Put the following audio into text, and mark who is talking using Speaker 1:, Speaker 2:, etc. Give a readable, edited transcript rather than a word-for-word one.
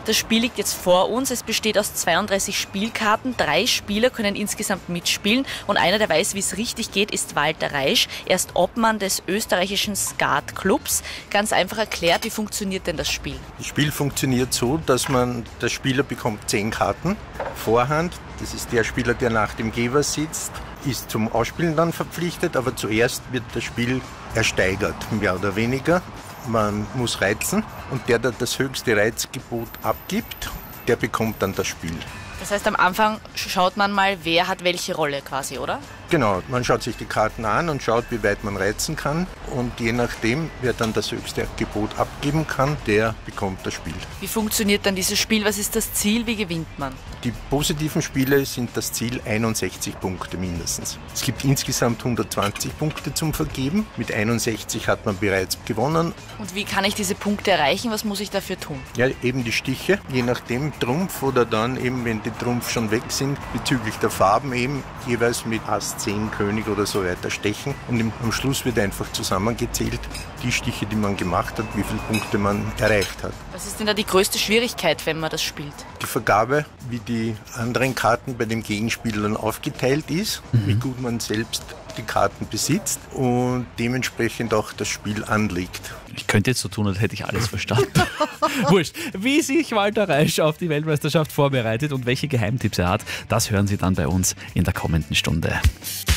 Speaker 1: Das Spiel liegt jetzt vor uns. Es besteht aus 32 Spielkarten. 3 Spieler können insgesamt mitspielen. Und einer, der weiß, wie es richtig geht, ist Walter Reisch. Er ist Obmann des österreichischen Skatclubs. Ganz einfach erklärt, wie funktioniert denn das Spiel?
Speaker 2: Das Spiel funktioniert so, dass der Spieler bekommt 10 Karten. Vorhand, das ist der Spieler, der nach dem Geber sitzt, ist zum Ausspielen dann verpflichtet. Aber zuerst wird das Spiel ersteigert, mehr oder weniger. Man muss reizen und der das höchste Reizgebot abgibt, der bekommt dann das Spiel.
Speaker 1: Das heißt, am Anfang schaut man mal, wer hat welche Rolle quasi, oder?
Speaker 2: Genau, man schaut sich die Karten an und schaut, wie weit man reizen kann. Und je nachdem, wer dann das höchste Gebot abgeben kann, der bekommt das Spiel.
Speaker 1: Wie funktioniert dann dieses Spiel? Was ist das Ziel? Wie gewinnt man?
Speaker 2: Die positiven Spiele sind das Ziel 61 Punkte mindestens. Es gibt insgesamt 120 Punkte zum Vergeben. Mit 61 hat man bereits gewonnen.
Speaker 1: Und wie kann ich diese Punkte erreichen? Was muss ich dafür tun?
Speaker 2: Ja, eben die Stiche, je nachdem Trumpf oder dann eben, wenn die Trumpf schon weg sind, bezüglich der Farben eben jeweils mit Ass 10, König oder so weiter stechen. Und am Schluss wird einfach zusammengezählt, die Stiche, die man gemacht hat, wie viele Punkte man erreicht hat.
Speaker 1: Was ist denn da die größte Schwierigkeit, wenn man das spielt?
Speaker 2: Die Vergabe, wie die anderen Karten bei den Gegenspielern aufgeteilt ist, wie gut man selbst die Karten besitzt und dementsprechend auch das Spiel anlegt.
Speaker 3: Ich könnte jetzt so tun, als hätte ich alles verstanden. Wurscht. Wie sich Walter Reisch auf die Weltmeisterschaft vorbereitet und welche Geheimtipps er hat, das hören Sie dann bei uns in der kommenden Stunde.